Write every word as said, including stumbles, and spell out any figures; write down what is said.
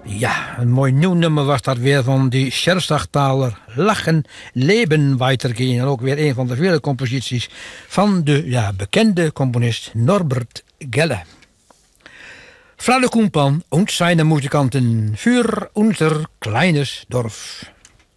Ja, een mooi nieuw nummer was dat weer van die Scherzachtaler Lachen, Leben weitergehen. En ook weer een van de vele composities van de ja, bekende componist Norbert Gelle. Frau Kumpan und seine Musikanten für unser kleines Dorf.